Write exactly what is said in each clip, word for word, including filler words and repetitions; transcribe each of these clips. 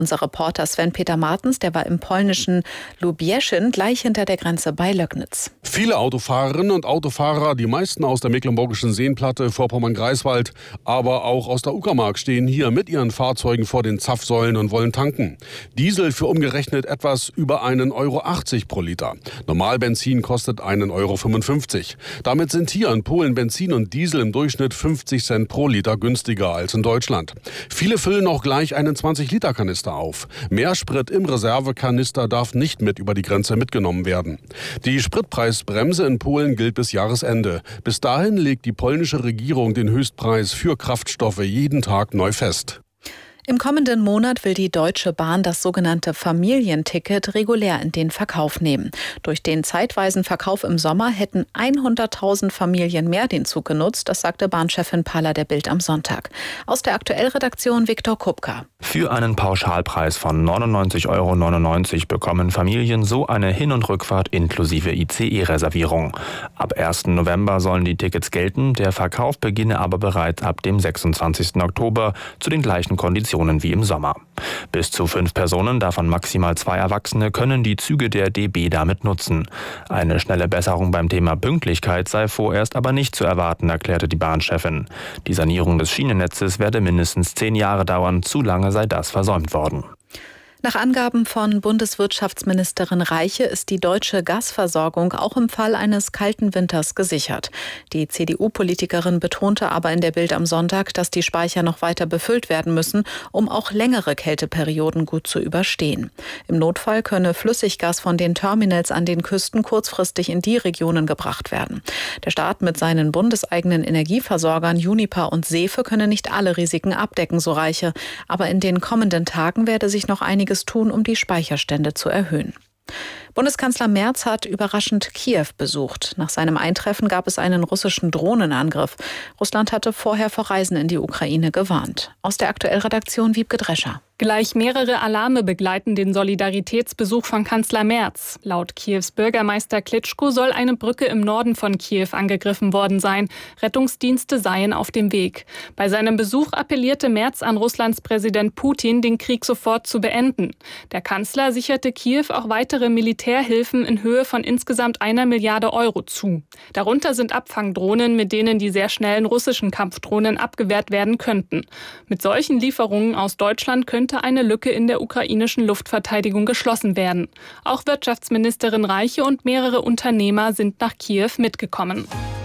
Unser Reporter Sven-Peter Martens, der war im polnischen Lubieschin, gleich hinter der Grenze bei Löcknitz. Viele Autofahrerinnen und Autofahrer, die meisten aus der mecklenburgischen Seenplatte, Vorpommern-Greifswald, aber auch aus der Uckermark, stehen hier mit ihren Fahrzeugen vor den Zapfsäulen und wollen tanken. Diesel für umgerechnet etwas über einen Euro achtzig pro Liter. Normalbenzin kostet einen Euro fünfundfünfzig. Damit sind hier in Polen Benzin und Diesel im Durchschnitt fünfzig Cent pro Liter günstiger als in Deutschland. Viele füllen auch gleich einen zwanzig Liter Kanister auf. Mehr Sprit im Reservekanister darf nicht mit über die Grenze mitgenommen werden. Die Spritpreisbremse in Polen gilt bis Jahresende. Bis dahin legt die polnische Regierung den Höchstpreis für Kraftstoffe jeden Tag neu fest. Im kommenden Monat will die Deutsche Bahn das sogenannte Familienticket regulär in den Verkauf nehmen. Durch den zeitweisen Verkauf im Sommer hätten hunderttausend Familien mehr den Zug genutzt, das sagte Bahnchefin Paller der Bild am Sonntag. Aus der Aktuellredaktion Viktor Kupka. Für einen Pauschalpreis von neunundneunzig Euro neunundneunzig bekommen Familien so eine Hin- und Rückfahrt inklusive I C E-Reservierung. Ab ersten November sollen die Tickets gelten, der Verkauf beginne aber bereits ab dem sechsundzwanzigsten Oktober zu den gleichen Konditionen wie im Sommer. Bis zu fünf Personen, davon maximal zwei Erwachsene, können die Züge der D B damit nutzen. Eine schnelle Besserung beim Thema Pünktlichkeit sei vorerst aber nicht zu erwarten, erklärte die Bahnchefin. Die Sanierung des Schienennetzes werde mindestens zehn Jahre dauern, zu lange sei das versäumt worden. Nach Angaben von Bundeswirtschaftsministerin Reiche ist die deutsche Gasversorgung auch im Fall eines kalten Winters gesichert. Die C D U-Politikerin betonte aber in der Bild am Sonntag, dass die Speicher noch weiter befüllt werden müssen, um auch längere Kälteperioden gut zu überstehen. Im Notfall könne Flüssiggas von den Terminals an den Küsten kurzfristig in die Regionen gebracht werden. Der Staat mit seinen bundeseigenen Energieversorgern Uniper und Sefe könne nicht alle Risiken abdecken, so Reiche. Aber in den kommenden Tagen werde sich noch einiges tun, um die Speicherstände zu erhöhen. Bundeskanzler Merz hat überraschend Kiew besucht. Nach seinem Eintreffen gab es einen russischen Drohnenangriff. Russland hatte vorher vor Reisen in die Ukraine gewarnt. Aus der Aktuellredaktion Wiebke Drescher. Gleich mehrere Alarme begleiten den Solidaritätsbesuch von Kanzler Merz. Laut Kiews Bürgermeister Klitschko soll eine Brücke im Norden von Kiew angegriffen worden sein. Rettungsdienste seien auf dem Weg. Bei seinem Besuch appellierte Merz an Russlands Präsident Putin, den Krieg sofort zu beenden. Der Kanzler sicherte Kiew auch weitere Militärhilfen in Höhe von insgesamt einer Milliarde Euro zu. Darunter sind Abfangdrohnen, mit denen die sehr schnellen russischen Kampfdrohnen abgewehrt werden könnten. Mit solchen Lieferungen aus Deutschland könnte eine Lücke in der ukrainischen Luftverteidigung geschlossen werden. Auch Wirtschaftsministerin Reiche und mehrere Unternehmer sind nach Kiew mitgekommen.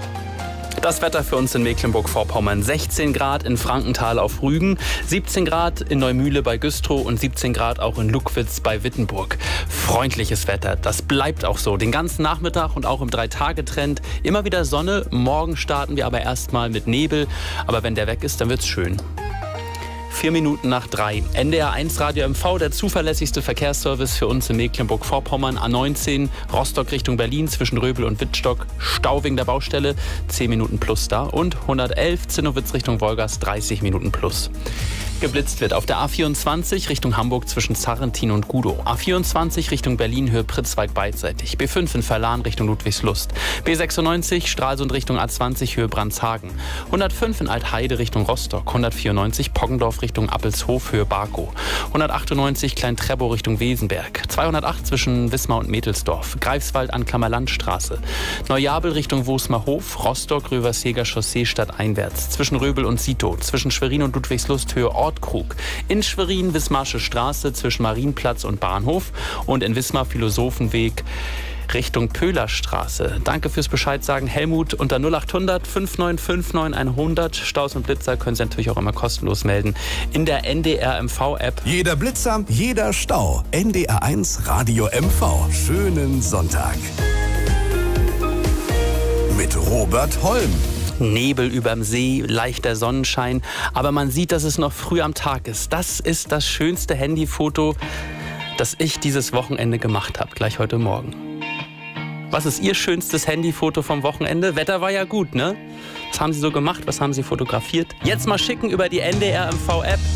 Das Wetter für uns in Mecklenburg-Vorpommern. sechzehn Grad in Frankenthal auf Rügen, siebzehn Grad in Neumühle bei Güstrow und siebzehn Grad auch in Luckwitz bei Wittenburg. Freundliches Wetter, das bleibt auch so. Den ganzen Nachmittag und auch im Drei-Tage-Trend. Immer wieder Sonne, morgen starten wir aber erstmal mit Nebel. Aber wenn der weg ist, dann wird's schön. Vier Minuten nach drei. N D R eins Radio M V, der zuverlässigste Verkehrsservice für uns in Mecklenburg-Vorpommern. A neunzehn, Rostock Richtung Berlin zwischen Röbel und Wittstock. Stau wegen der Baustelle, zehn Minuten plus da. Und hundertelf, Zinnowitz Richtung Wolgast, dreißig Minuten plus. Geblitzt wird auf der A vierundzwanzig Richtung Hamburg zwischen Sarrentin und Gudow. A vierundzwanzig Richtung Berlin Höhe Pritzwalk beidseitig. B fünf in Verlan Richtung Ludwigslust. B sechsundneunzig Stralsund Richtung A zwanzig Höhe Brandshagen. hundertfünf in Altheide Richtung Rostock. hundertvierundneunzig Poggendorf Richtung Appelshof Höhe Barkow. hundertachtundneunzig Klein-Trebow Richtung Wesenberg. zweihundertacht zwischen Wismar und Mädelsdorf. Greifswald an Klammerlandstraße. Neujabel Richtung Wosmerhof. Rostock Röverseger Chaussee stadteinwärts. Zwischen Röbel und Sito. Zwischen Schwerin und Ludwigslust Höhe Ortkrug. In Schwerin Wismarsche Straße zwischen Marienplatz und Bahnhof und in Wismar Philosophenweg Richtung Pöhlerstraße. Danke fürs Bescheid sagen. Helmut unter null achthundert fünf neun fünf neun hundert. Staus und Blitzer können Sie natürlich auch immer kostenlos melden in der N D R M V-App. Jeder Blitzer, jeder Stau. N D R eins Radio M V. Schönen Sonntag. Mit Robert Holm. Nebel überm See, leichter Sonnenschein, aber man sieht, dass es noch früh am Tag ist. Das ist das schönste Handyfoto, das ich dieses Wochenende gemacht habe, gleich heute Morgen. Was ist Ihr schönstes Handyfoto vom Wochenende? Wetter war ja gut, ne? Was haben Sie so gemacht? Was haben Sie fotografiert? Jetzt mal schicken über die N D R M V-App.